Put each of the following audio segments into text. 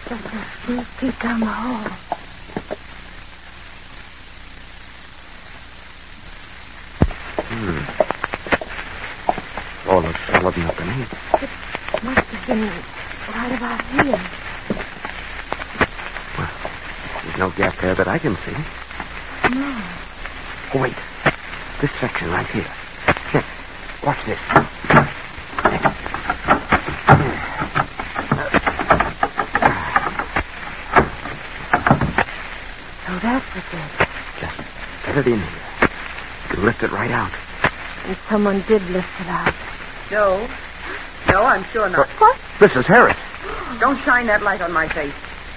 Just a few feet down the hall. All looks solid enough to me. It must have been right about here. Well, there's no gap there that I can see. No. Oh, wait. This section right here. Check. Watch this. So that's what it. Just get it in here. You can lift it right out. And someone did lift it out. No. No, I'm sure not. What? Mrs. Harris. Don't shine that light on my face.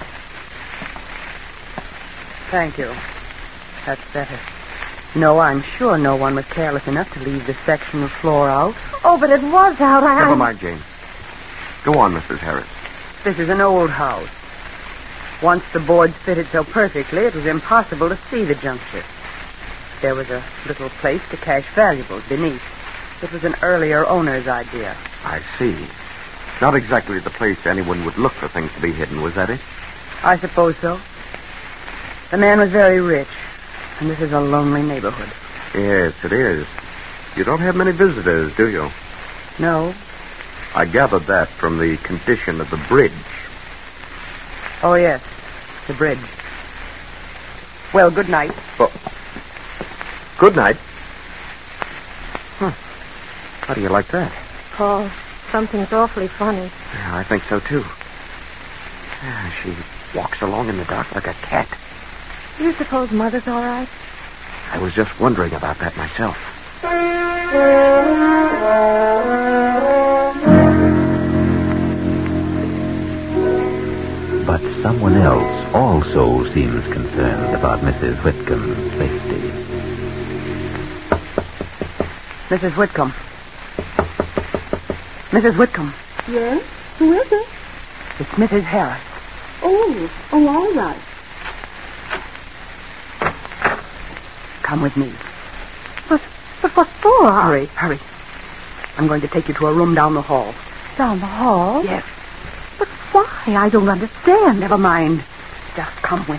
Thank you. That's better. No, I'm sure no one was careless enough to leave this section of floor out. Oh, but it was out. Never mind, Jane. Go on, Mrs. Harris. This is an old house. Once the boards fitted so perfectly, it was impossible to see the juncture. There was a little place to cache valuables beneath. It was an earlier owner's idea. I see. Not exactly the place anyone would look for things to be hidden, was that it? I suppose so. The man was very rich, and this is a lonely neighborhood. Yes, it is. You don't have many visitors, do you? No. I gathered that from the condition of the bridge. Oh, yes. The bridge. Well, good night. Well, good night. How do you like that? Paul, something's awfully funny. Yeah, I think so, too. Yeah, she walks along in the dark like a cat. You suppose Mother's all right? I was just wondering about that myself. But someone else also seems concerned about Mrs. Whitcomb's safety. Mrs. Whitcomb. Mrs. Whitcomb. Yes? Who is it? It's Mrs. Harris. Oh, all right. Come with me. But what for? Hurry. I'm going to take you to a room down the hall. Down the hall? Yes. But why? I don't understand. Never mind. Just come with me.